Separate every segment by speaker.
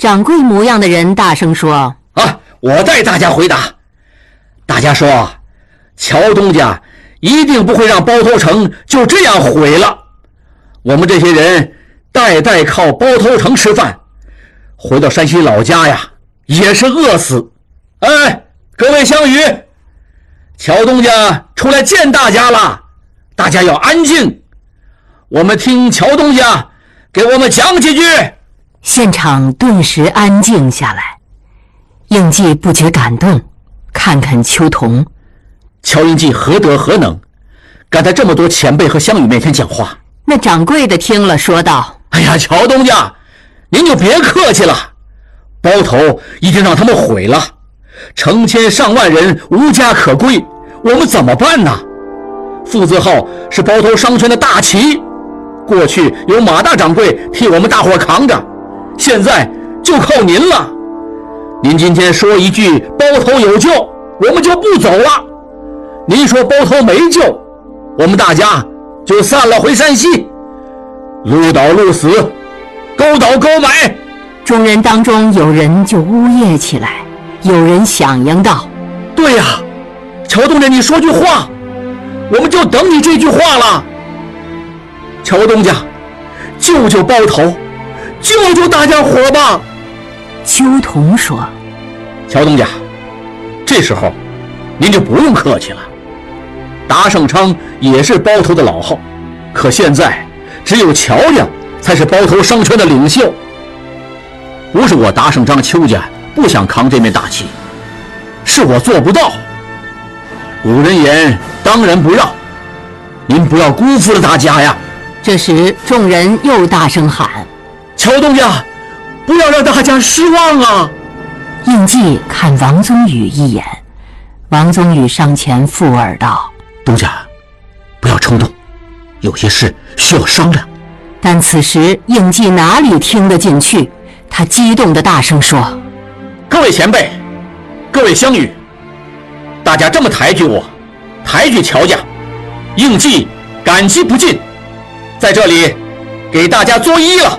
Speaker 1: 掌柜模样的人大声说：
Speaker 2: 我代大家回答。大家说，乔东家一定不会让包头城就这样毁了。我们这些人代代靠包头城吃饭，回到山西老家呀，也是饿死。各位乡语，乔东家出来见大家了，大家要安静，我们听乔东家给我们讲几句。
Speaker 1: 现场顿时安静下来。应季不觉感动，看看秋桐，
Speaker 2: 乔应季何德何能，敢在这么多前辈和乡语面前讲话。
Speaker 1: 那掌柜的听了说道：
Speaker 2: 乔东家，您就别客气了，包头已经让他们毁了，成千上万人无家可归，我们怎么办呢？父字号是包头商圈的大旗，过去有马大掌柜替我们大伙扛着，现在就靠您了。您今天说一句包头有救，我们就不走了；您说包头没救，我们大家就散了回山西，路倒路死，沟倒沟埋。
Speaker 1: 众人当中有人就呜咽起来，有人响应道：
Speaker 2: 对呀，乔东家你说句话，我们就等你这句话了。乔东家，救救包头，救救大家伙吧。
Speaker 1: 秋桐说：
Speaker 2: 乔东家，这时候您就不用客气了，达胜昌也是包头的老号，可现在只有乔家才是包头商圈的领袖。不是我达胜昌邱家不想扛这面大旗，是我做不到。古人言当仁不让，您不要辜负了大家呀。
Speaker 1: 这时众人又大声喊：
Speaker 2: 乔东家，不要让大家失望啊！
Speaker 1: 应季看王宗宇一眼，王宗宇上前附耳道：
Speaker 2: 东家，不要冲动，有些事需要商量。
Speaker 1: 但此时应季哪里听得进去，他激动地大声说：
Speaker 2: 各位前辈，各位乡语，大家这么抬举我，抬举乔家，应季感激不尽，在这里给大家作揖了。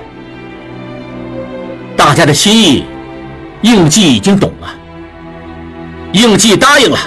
Speaker 2: 大家的心意应季已经懂了，应季答应了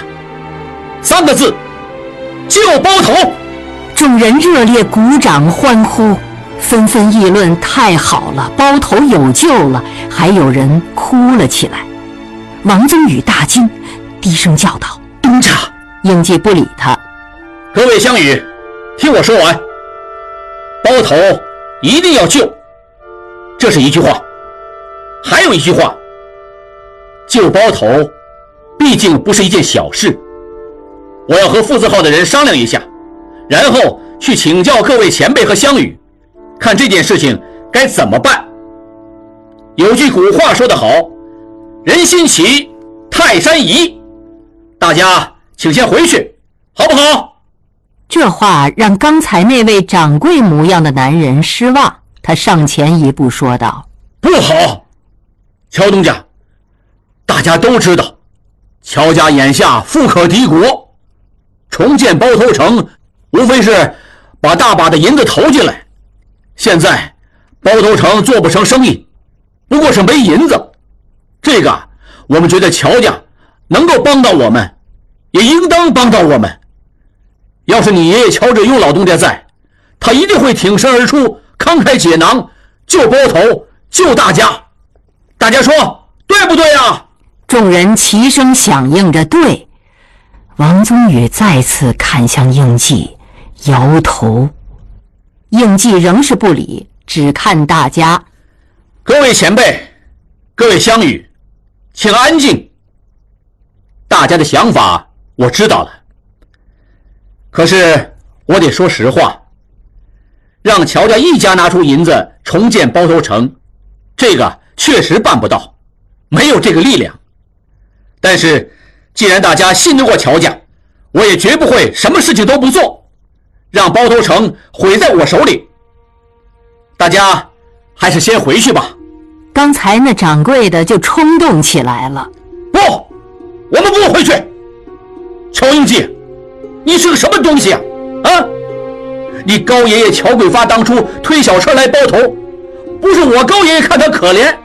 Speaker 2: ，3个字：救包头。
Speaker 1: 众人热烈鼓掌欢呼，纷纷议论太好了，包头有救了，还有人哭了起来。王宗宇大惊，低声叫道：
Speaker 2: 东家。
Speaker 1: 应季不理他。
Speaker 2: 各位乡语，听我说完，包头一定要救，这是一句话。还有一句话，救包头毕竟不是一件小事，我要和父字号的人商量一下，然后去请教各位前辈和乡语，看这件事情该怎么办。有句古话说得好，人心齐，泰山移。大家请先回去，好不好？
Speaker 1: 这话让刚才那位掌柜模样的男人失望，他上前一步说道：
Speaker 2: 不好，乔东家，大家都知道，乔家眼下富可敌国，重建包头城无非是把大把的银子投进来，现在包头城做不成生意，不过是没银子。这个我们觉得乔家能够帮到我们，也应当帮到我们。要是你爷爷乔志庸老东家在，他一定会挺身而出，慷慨解囊，救包头，救大家。大家说对不对啊？
Speaker 1: 众人齐声响应着对。王宗宇再次看向应季，摇头。应季仍是不理，只看大家。
Speaker 2: 各位前辈，各位乡语，请安静。大家的想法我知道了，可是我得说实话，让乔家一家拿出银子重建包头城，这个确实办不到，没有这个力量。但是既然大家信得过乔家，我也绝不会什么事情都不做，让包头城毁在我手里。大家还是先回去吧。
Speaker 1: 刚才那掌柜的就冲动起来了。
Speaker 2: 不，我们不回去。乔英记，你是个什么东西啊？你高爷爷乔桂发当初推小车来包头，不是我高爷爷看他可怜，